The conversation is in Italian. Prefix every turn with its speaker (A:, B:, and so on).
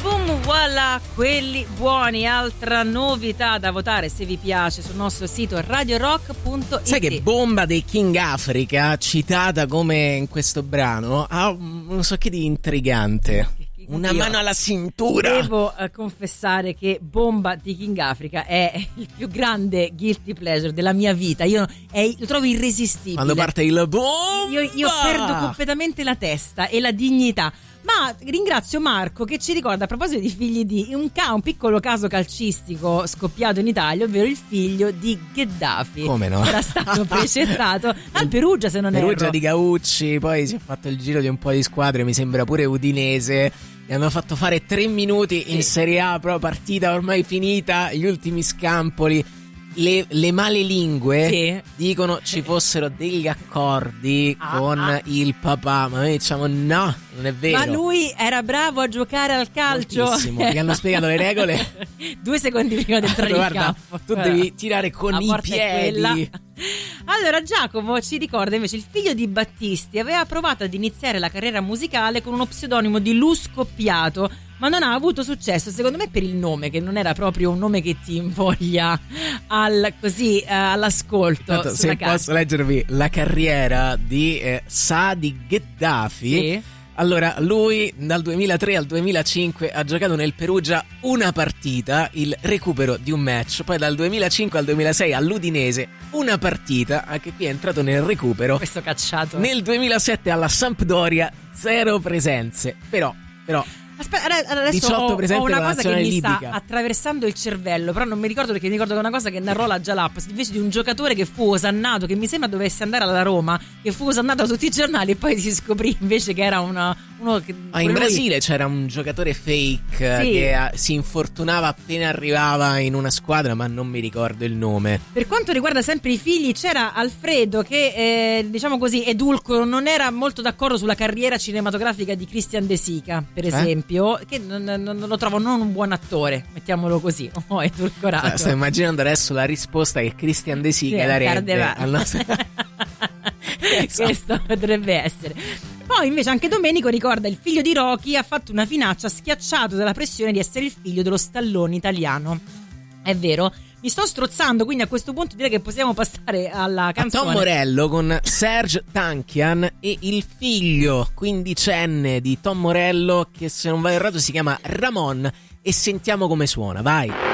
A: boom, voilà, quelli buoni. Altra novità da votare se vi piace sul nostro sito radiorock.it.
B: Sai che bomba dei King Africa, citata come in questo brano, ha un so che di intrigante. Una mano alla cintura.
A: Devo confessare che Bomba di King Africa è il più grande guilty pleasure della mia vita. Lo trovo irresistibile.
B: Quando parte il bomba,
A: io perdo completamente la testa e la dignità. Ma ringrazio Marco che ci ricorda, a proposito di figli di, un piccolo caso calcistico scoppiato in Italia, ovvero il figlio di Gheddafi.
B: Come no?
A: Era stato precettato al Perugia, se non erro.
B: Perugia di Gaucci, poi si è fatto il giro di un po' di squadre, mi sembra pure Udinese. Gli hanno fatto fare 3 minuti in Serie A, però partita ormai finita, gli ultimi scampoli. Le male lingue dicono ci fossero degli accordi con il papà, ma noi diciamo no, non è vero.
A: Ma lui era bravo a giocare al calcio.
B: Moltissimo. Gli hanno spiegato le regole
A: 2 secondi prima di entrare in campo.
B: Tu devi tirare con i piedi.
A: Allora Giacomo ci ricorda invece il figlio di Battisti aveva provato ad iniziare la carriera musicale con uno pseudonimo di Lu Scoppiato, ma non ha avuto successo, secondo me per il nome, che non era proprio un nome che ti invoglia all'ascolto.
B: Tanto, se posso leggervi la carriera di Saadi Gheddafi.
A: Sì.
B: Allora, lui dal 2003 al 2005 ha giocato nel Perugia una partita, il recupero di un match, poi dal 2005 al 2006 all'Udinese una partita, anche qui è entrato nel recupero.
A: Questo cacciato.
B: Nel 2007 alla Sampdoria 0 presenze, però
A: Aspetta, adesso
B: 18
A: ho una cosa che mi
B: libica.
A: sta attraversando il cervello, però non mi ricordo, perché mi ricordo che è una cosa che narrò la Jalap, invece di un giocatore che fu osannato, che mi sembra dovesse andare alla Roma, che fu osannato da tutti i giornali e poi si scoprì invece che era uno che...
B: in Brasile c'era un giocatore fake che si infortunava appena arrivava in una squadra, ma non mi ricordo il nome.
A: Per quanto riguarda sempre i figli, c'era Alfredo che diciamo così edulcoro, non era molto d'accordo sulla carriera cinematografica di Christian De Sica, per esempio, che non lo trovo non un buon attore, mettiamolo così, edulcorato.
B: Sto immaginando adesso la risposta che Christian De Sica darebbe al nostro...
A: Questo potrebbe essere. Poi invece anche Domenico ricorda il figlio di Rocky ha fatto una finaccia, schiacciato dalla pressione di essere il figlio dello stallone italiano. È vero, mi sto strozzando, quindi a questo punto direi che possiamo passare alla canzone.
B: Tom Morello con Serge Tankian e il figlio quindicenne di Tom Morello, che se non vado errato si chiama Ramon, e sentiamo come suona, vai.